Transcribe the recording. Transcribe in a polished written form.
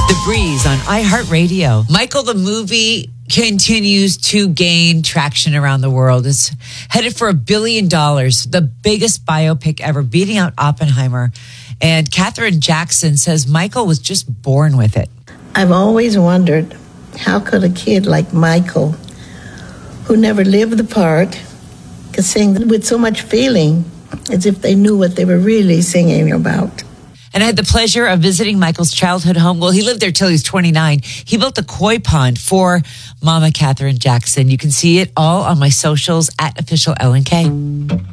The Breeze on iHeartRadio. Michael, the movie continues to gain traction around the world. It's headed for $1 billion, the biggest biopic ever, beating out Oppenheimer. And Katherine Jackson says Michael was just born with it. I've always wondered, how could a kid like Michael, who never lived the part, could sing with so much feeling, as if they knew what they were really singing about. And I had the pleasure of visiting Michael's childhood home. Well, he lived there till he was 29. He built a koi pond for Mama Katherine Jackson. You can see it all on my socials at official LNK.